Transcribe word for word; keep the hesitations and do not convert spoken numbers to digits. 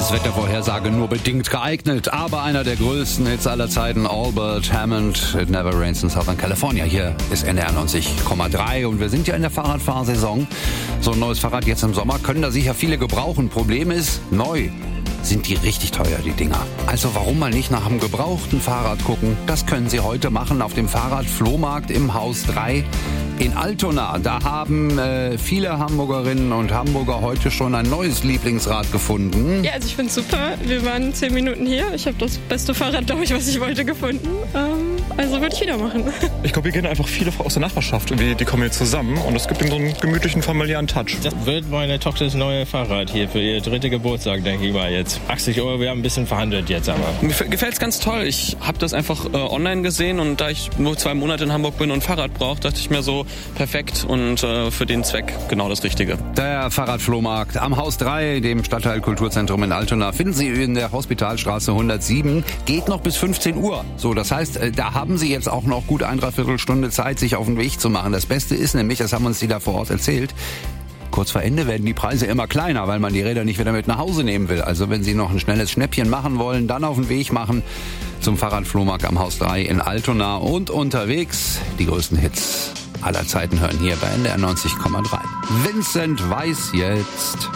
ist Wettervorhersage nur bedingt geeignet, aber einer der größten Hits aller Zeiten, Albert Hammond, It Never Rains in Southern California. Hier ist N D R neunzig Komma drei und wir sind ja in der Fahrradfahrsaison. So ein neues Fahrrad jetzt im Sommer können da sicher viele gebrauchen. Problem ist, neu sind die richtig teuer, die Dinger. Also warum mal nicht nach einem gebrauchten Fahrrad gucken? Das können Sie heute machen auf dem Fahrradflohmarkt im Haus drei in Altona. Da haben äh, viele Hamburgerinnen und Hamburger heute schon ein neues Lieblingsrad gefunden. Ja, also ich finde es super. Wir waren zehn Minuten hier. Ich habe das beste Fahrrad, glaube ich, was ich wollte, gefunden. Ähm, also würde ich wieder machen. Ich glaube, hier gehen einfach viele aus der Nachbarschaft. Die, die kommen hier zusammen und es gibt ihnen so einen gemütlichen, familiären Touch. Das wird meine Tochters neue Fahrrad hier für ihr dritte Geburtstag, denke ich mal jetzt. achtzig Euro, wir haben ein bisschen verhandelt jetzt aber. Mir gefällt es ganz toll. Ich habe das einfach äh, online gesehen und da ich nur zwei Monate in Hamburg bin und ein Fahrrad brauche, dachte ich mir so, perfekt und äh, für den Zweck genau das Richtige. Der Fahrradflohmarkt am Haus drei, dem Stadtteil Kulturzentrum in Altona, finden Sie in der Hospitalstraße hundertsieben. Geht noch bis fünfzehn Uhr. So, das heißt, da haben Sie jetzt auch noch gut ein Dreiviertelstunde Zeit, sich auf den Weg zu machen. Das Beste ist nämlich, das haben uns die da vor Ort erzählt, kurz vor Ende werden die Preise immer kleiner, weil man die Räder nicht wieder mit nach Hause nehmen will. Also wenn Sie noch ein schnelles Schnäppchen machen wollen, dann auf den Weg machen zum Fahrradflohmarkt am Haus drei in Altona und unterwegs die größten Hits aller Zeiten hören hier bei N D R neunzig Komma drei. Vincent Weiss jetzt.